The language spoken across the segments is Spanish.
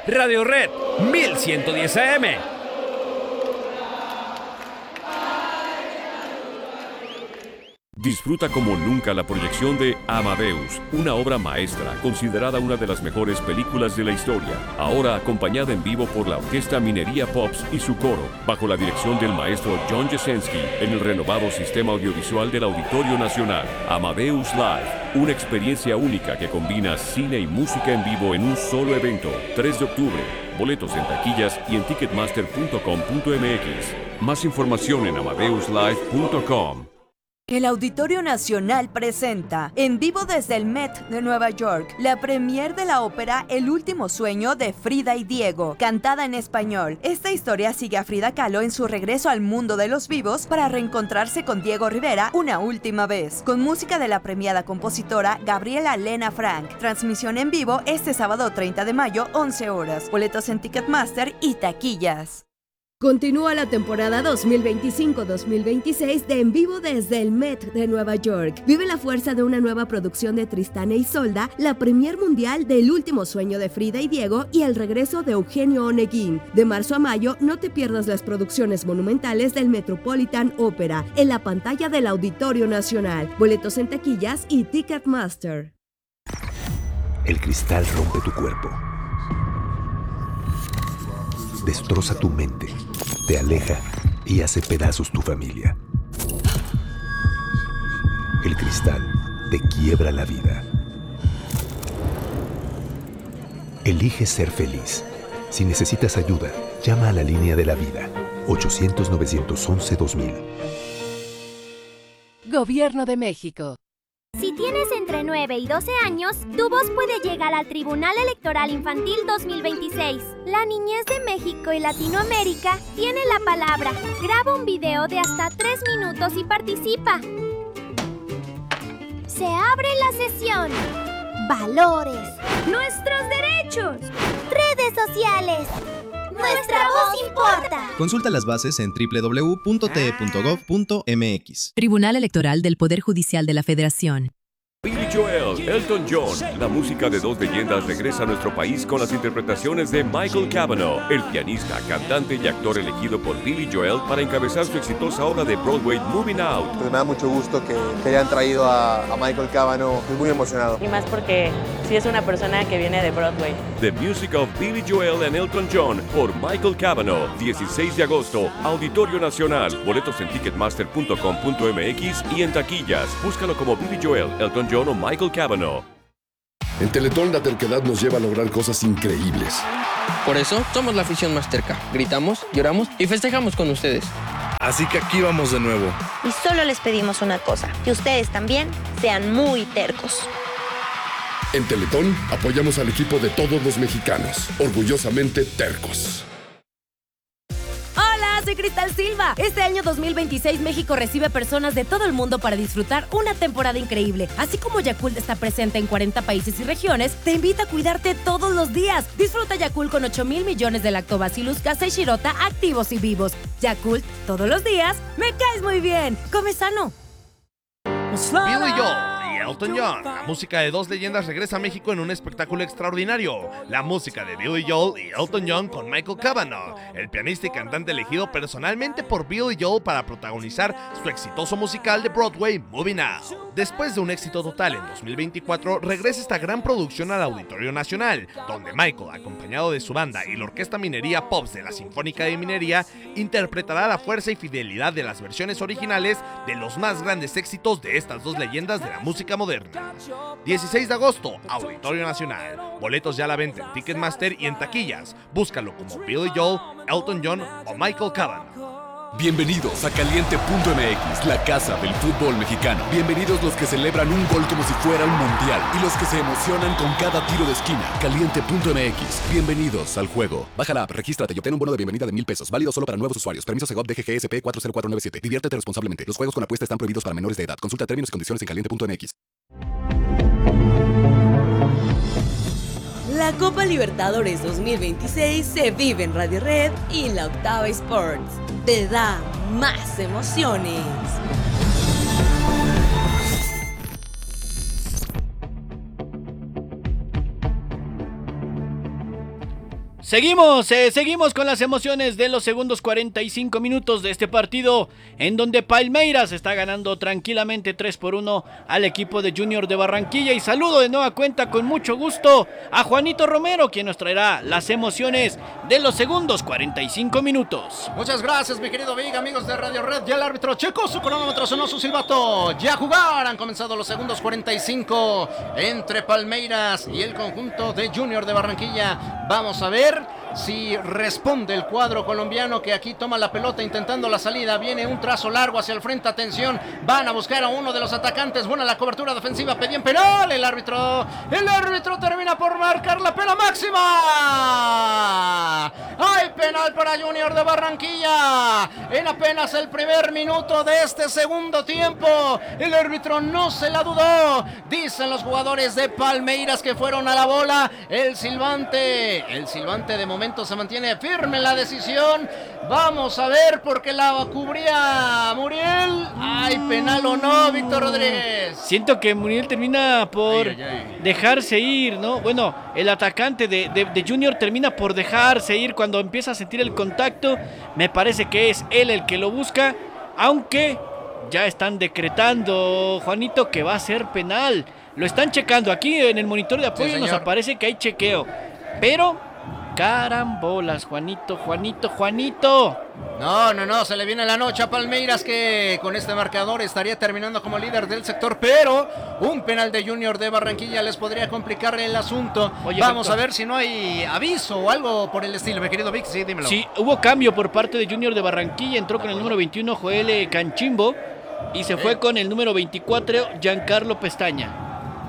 Radio Red 1110 AM. Disfruta como nunca la proyección de Amadeus, una obra maestra considerada una de las mejores películas de la historia, ahora acompañada en vivo por la Orquesta Minería Pops y su coro, bajo la dirección del maestro John Jasenski en el renovado sistema audiovisual del Auditorio Nacional. Amadeus Live, una experiencia única que combina cine y música en vivo en un solo evento. 3 de octubre, boletos en taquillas y en ticketmaster.com.mx. Más información en amadeuslive.com. El Auditorio Nacional presenta, en vivo desde el Met de Nueva York, la premier de la ópera El último sueño de Frida y Diego, cantada en español. Esta historia sigue a Frida Kahlo en su regreso al mundo de los vivos para reencontrarse con Diego Rivera una última vez, con música de la premiada compositora Gabriela Lena Frank. Transmisión en vivo este sábado 30 de mayo, 11 horas. Boletos en Ticketmaster y taquillas. Continúa la temporada 2025-2026 de En Vivo desde el Met de Nueva York. Vive la fuerza de una nueva producción de Tristán e Isolda, la premier mundial del último sueño de Frida y Diego y el regreso de Eugenio Oneguín. De marzo a mayo, no te pierdas las producciones monumentales del Metropolitan Opera en la pantalla del Auditorio Nacional. Boletos en taquillas y Ticketmaster. El cristal rompe tu cuerpo. Destroza tu mente, te aleja y hace pedazos tu familia. El cristal te quiebra la vida. Elige ser feliz. Si necesitas ayuda, llama a la línea de la vida, 800-911-2000. Gobierno de México. Si tienes entre 9 y 12 años, tu voz puede llegar al Tribunal Electoral Infantil 2026. La niñez de México y Latinoamérica tiene la palabra. Graba un video de hasta 3 minutos y participa. Se abre la sesión. Valores. Nuestros derechos. Redes sociales. ¡Nuestra voz importa! Consulta las bases en www.te.gov.mx. Tribunal Electoral del Poder Judicial de la Federación. Billy Joel, Elton John, la música de dos leyendas regresa a nuestro país con las interpretaciones de Michael Cavanaugh, el pianista, cantante y actor elegido por Billy Joel para encabezar su exitosa obra de Broadway Moving Out. Pues me da mucho gusto que hayan traído a Michael Cavanaugh, estoy muy emocionado. Y más porque sí es una persona que viene de Broadway. The Music of Billy Joel and Elton John por Michael Cavanaugh, 16 de agosto, Auditorio Nacional. Boletos en ticketmaster.com.mx y en taquillas. Búscalo como Billy Joel, Elton John o Michael Cavanaugh. En Teletón la terquedad nos lleva a lograr cosas increíbles. Por eso somos la afición más terca. Gritamos, lloramos y festejamos con ustedes. Así que aquí vamos de nuevo. Y solo les pedimos una cosa, que ustedes también sean muy tercos. En Teletón apoyamos al equipo de todos los mexicanos, orgullosamente tercos. Hola, soy Cristal Silva. Este año 2026 México recibe personas de todo el mundo para disfrutar una temporada increíble. Así como Yakult está presente en 40 países y regiones, te invita a cuidarte todos los días. Disfruta Yakult con 8,000 millones de Lactobacillus casei shirota activos y vivos. Yakult, todos los días, me caes muy bien. Come sano. Billy Joel y Elton John, la música de dos leyendas regresa a México en un espectáculo extraordinario. La música de Billy Joel y Elton John con Michael Cavanaugh, el pianista y cantante elegido personalmente por Billy Joel para protagonizar su exitoso musical de Broadway, Moving Out. Después de un éxito total en 2024, regresa esta gran producción al Auditorio Nacional, donde Michael, acompañado de su banda y la Orquesta Minería Pops de la Sinfónica de Minería, interpretará la fuerza y fidelidad de las versiones originales de los más grandes éxitos de estas dos leyendas de la música moderna. 16 de agosto, Auditorio Nacional. Boletos ya a la venta en Ticketmaster y en taquillas. Búscalo como Billy Joel, Elton John o Michael Cavanaugh. Bienvenidos a Caliente.mx, la casa del fútbol mexicano. Bienvenidos los que celebran un gol como si fuera un mundial y los que se emocionan con cada tiro de esquina. Caliente.mx, bienvenidos al juego. Baja la app, regístrate y obtén un bono de bienvenida de $1,000. Válido solo para nuevos usuarios. Permiso Segov DGGSP 40497. Diviértete responsablemente. Los juegos con apuesta están prohibidos para menores de edad. Consulta términos y condiciones en Caliente.mx. La Copa Libertadores 2026 se vive en Radio Red y la Octava Sports. Te da más emociones. Seguimos con las emociones de los segundos 45 minutos de este partido, en donde Palmeiras está ganando tranquilamente 3-1 al equipo de Junior de Barranquilla. Y saludo de nueva cuenta con mucho gusto a Juanito Romero, quien nos traerá las emociones de los segundos 45 minutos. Muchas gracias, mi querido Big, amigos de Radio Red. Ya el árbitro checó su cronómetro, sonó su silbato. Ya jugar, han comenzado los segundos 45 entre Palmeiras y el conjunto de Junior de Barranquilla. Vamos a ver si responde el cuadro colombiano, que aquí toma la pelota intentando la salida. Viene un trazo largo hacia el frente, atención, van a buscar a uno de los atacantes. Buena la cobertura defensiva, pedían penal. El árbitro termina por marcar la pena máxima. Hay penal para Junior de Barranquilla en apenas el primer minuto de este segundo tiempo. El árbitro no se la dudó. Dicen los jugadores de Palmeiras que fueron a la bola. El silbante de momento se mantiene firme en la decisión. Vamos a ver, porque la cubría Muriel. ¿Hay penal o no, Víctor Rodríguez? Siento que Muriel termina por dejarse ir, ¿no? Bueno, el atacante de Junior termina por dejarse ir cuando empieza a sentir el contacto. Me parece que es él el que lo busca, aunque ya están decretando, Juanito, que va a ser penal. Lo están checando aquí en el monitor de apoyo, sí, nos aparece que hay chequeo, pero carambolas, Juanito. No, se le viene la noche a Palmeiras, que con este marcador estaría terminando como líder del sector, pero un penal de Junior de Barranquilla les podría complicar el asunto. Oye, vamos a ver si no hay aviso o algo por el estilo, mi querido Vic, sí, dímelo. Sí, hubo cambio por parte de Junior de Barranquilla, entró con el número 21 Joel Canchimbo y se fue con el número 24 Giancarlo Pestaña,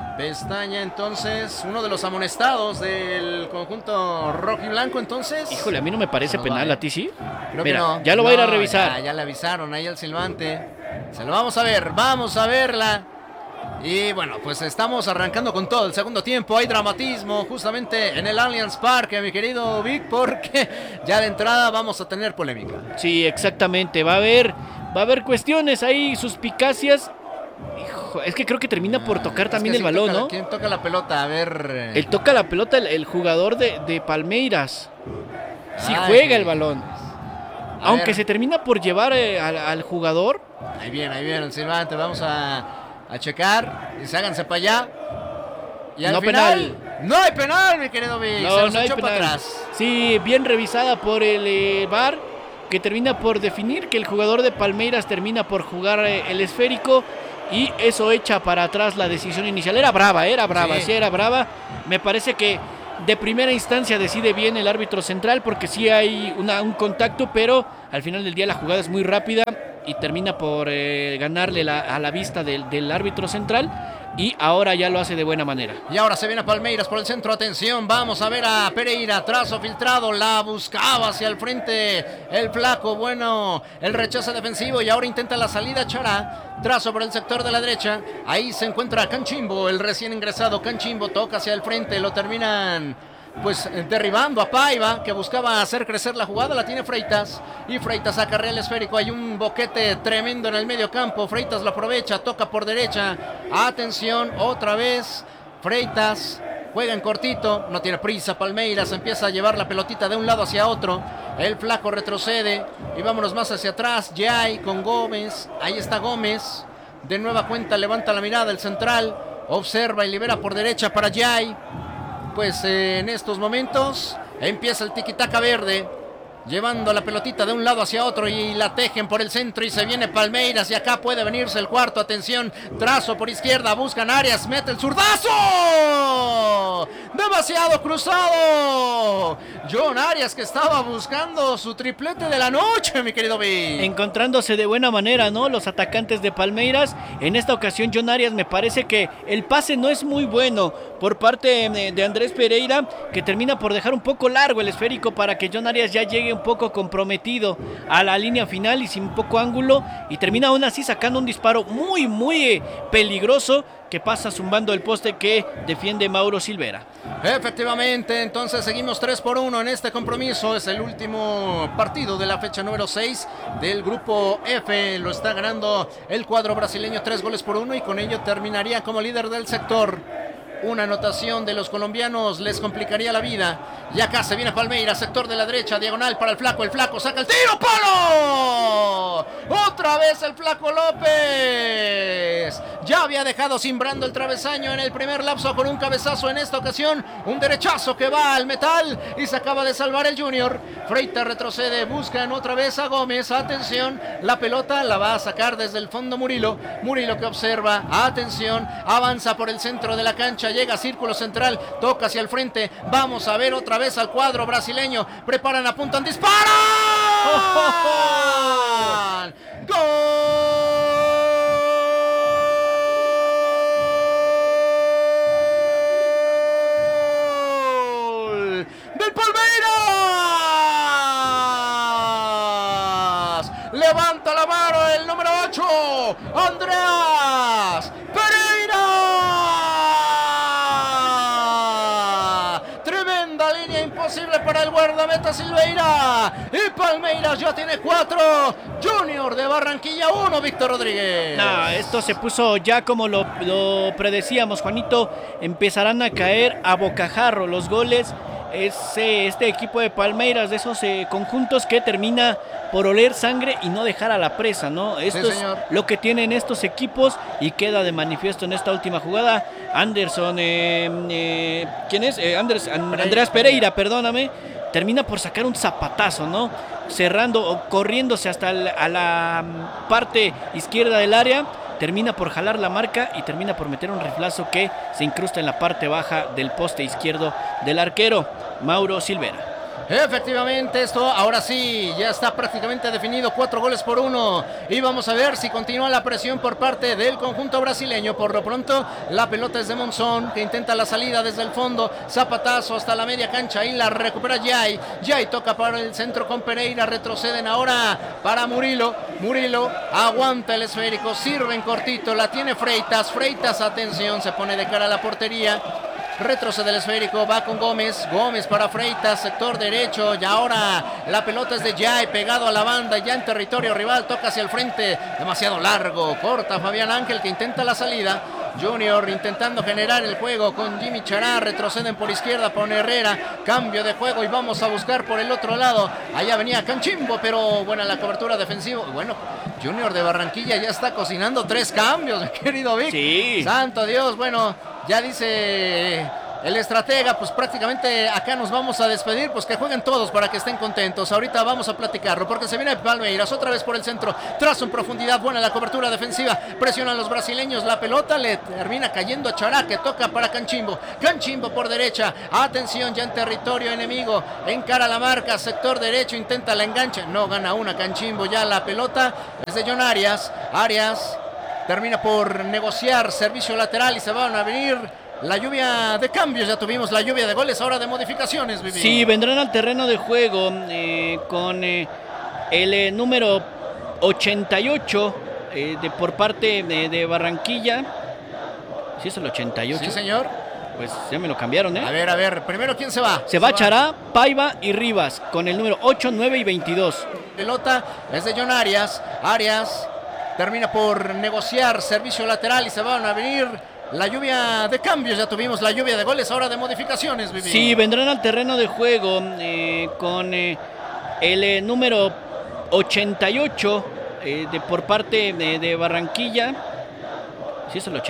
entonces, uno de los amonestados del conjunto rojiblanco, entonces. Híjole, a mí no me parece penal, ¿a ti sí? Creo Mira, que no. Ya lo va a ir a revisar. Ya le avisaron ahí al silbante. Se lo vamos a verla. Y bueno, pues estamos arrancando con todo el segundo tiempo. Hay dramatismo justamente en el Allianz Parque, mi querido Vic, porque ya de entrada vamos a tener polémica. Sí, exactamente, va a haber cuestiones ahí, suspicacias. Hijo, es que creo que termina por tocar también el balón, ¿no? ¿Quién toca la pelota? A ver. Él toca la pelota, el jugador de Palmeiras. Sí juega el balón. Aunque se termina por llevar al jugador. Ahí viene el silbante. Vamos a checar. Y háganse para allá. Y al final, no hay penal, mi querido Vic. No hay penal. Para atrás. Sí, bien revisada por el VAR, que termina por definir que el jugador de Palmeiras termina por jugar el esférico. Y eso echa para atrás la decisión inicial. Era brava. Me parece que de primera instancia decide bien el árbitro central, porque sí hay un contacto, pero al final del día la jugada es muy rápida y termina por ganarle a la vista del árbitro central. Y ahora ya lo hace de buena manera. Y ahora se viene a Palmeiras por el centro. Atención, vamos a ver a Pereira. Trazo filtrado, la buscaba hacia el frente el flaco. Bueno, el rechazo defensivo. Y ahora intenta la salida Chará. Trazo por el sector de la derecha. Ahí se encuentra Canchimbo, el recién ingresado. Canchimbo toca hacia el frente. Lo terminan pues derribando a Paiva, que buscaba hacer crecer la jugada. La tiene Freitas, y Freitas acarrea el esférico. Hay un boquete tremendo en el medio campo. Freitas lo aprovecha, toca por derecha. Atención, otra vez Freitas juega en cortito, no tiene prisa Palmeiras, empieza a llevar la pelotita de un lado hacia otro. El flaco retrocede y vámonos más hacia atrás. Jay con Gómez, ahí está Gómez, de nueva cuenta levanta la mirada el central, observa y libera por derecha para Jay. Pues en estos momentos empieza el tiquitaca verde, llevando la pelotita de un lado hacia otro, y la tejen por el centro y se viene Palmeiras, y acá puede venirse el cuarto. Atención, trazo por izquierda, buscan Arias, mete el zurdazo, demasiado cruzado. John Arias, que estaba buscando su triplete de la noche, mi querido Vic. Encontrándose de buena manera, ¿no? Los atacantes de Palmeiras. En esta ocasión John Arias, me parece que el pase no es muy bueno por parte de Andrés Pereira, que termina por dejar un poco largo el esférico para que John Arias ya llegue un poco comprometido a la línea final y sin poco ángulo, y termina aún así sacando un disparo muy peligroso que pasa zumbando el poste que defiende Mauro Silvera. Efectivamente, entonces seguimos 3-1 en este compromiso. Es el último partido de la fecha número 6 del grupo F. Lo está ganando el cuadro brasileño 3-1, y con ello terminaría como líder del sector. Una anotación de los colombianos les complicaría la vida. Y acá se viene Palmeiras, sector de la derecha, diagonal para el flaco saca el tiro, ¡palo! Otra vez el Flaco López. Ya había dejado cimbrando el travesaño en el primer lapso con un cabezazo, en esta ocasión un derechazo que va al metal y se acaba de salvar el Junior. Freitas retrocede, buscan otra vez a Gómez, atención, la pelota la va a sacar desde el fondo Murilo que observa, atención, avanza por el centro de la cancha, llega a círculo central, toca hacia el frente, vamos a ver otra vez al cuadro brasileño, preparan, apuntan, disparan. ¡Gol! ¡Del Palmeiras! Levanta la mano el número 8, Andreas Pereira. Tremenda línea, imposible para el guardameta Silveira. Y Palmeiras ya tiene 4. Junior de Barranquilla 1, Víctor Rodríguez. No, esto se puso ya como lo predecíamos, Juanito. Empezarán a caer a bocajarro los goles. Este equipo de Palmeiras, de esos conjuntos que termina por oler sangre y no dejar a la presa, ¿no? Esto es lo que tienen estos equipos y queda de manifiesto en esta última jugada. Anderson, ¿quién es? Andreas Pereira, perdóname, termina por sacar un zapatazo, ¿no? Cerrando, corriéndose hasta a la parte izquierda del área. Termina por jalar la marca y termina por meter un riflazo que se incrusta en la parte baja del poste izquierdo del arquero, Mauro Silveira. Efectivamente, esto ahora sí, ya está prácticamente definido, 4-1. Y vamos a ver si continúa la presión por parte del conjunto brasileño. Por lo pronto, la pelota es de Monzón, que intenta la salida desde el fondo. Zapatazo hasta la media cancha y la recupera Jai. Jai toca para el centro con Pereira. Retroceden ahora para Murilo. Murilo aguanta el esférico, sirve en cortito, la tiene Freitas. Freitas, atención, se pone de cara a la portería. Retrocede el esférico, va con Gómez para Freitas, sector derecho, y ahora la pelota es de Jai, pegado a la banda, ya en territorio rival, toca hacia el frente, demasiado largo, corta Fabián Ángel, que intenta la salida. Junior intentando generar el juego con Jimmy Chará, retroceden por izquierda, pone Herrera, cambio de juego y vamos a buscar por el otro lado. Allá venía Canchimbo, pero buena la cobertura defensiva. Bueno, Junior de Barranquilla ya está cocinando 3 cambios, mi querido Vic. Sí. Santo Dios, bueno, ya dice el estratega, pues prácticamente acá nos vamos a despedir, pues que jueguen todos para que estén contentos. Ahorita vamos a platicarlo, porque se viene Palmeiras otra vez por el centro, trazo en profundidad, buena la cobertura defensiva, presionan los brasileños, la pelota le termina cayendo a Chará, que toca para Canchimbo por derecha, atención, ya en territorio enemigo, encara la marca, sector derecho, intenta la engancha, no gana una Canchimbo, ya la pelota es de John Arias termina por negociar servicio lateral y se van a venir la lluvia de cambios. Ya tuvimos la lluvia de goles, ahora de modificaciones, Vivi. Sí, vendrán al terreno de juego con el número 88 por parte de Barranquilla. ¿Sí es el 88? Sí, señor. Pues ya me lo cambiaron, ¿eh? A ver, primero, ¿quién se va? Se va Chará, Paiva y Rivas con el número 8, 9 y 22. Pelota es de John Arias termina por negociar servicio lateral y se van a venir la lluvia de cambios. Ya tuvimos la lluvia de goles, ahora de modificaciones, Vivi. Sí, vendrán al terreno de juego con el número 88 por parte de Barranquilla. ¿Sí es el 88?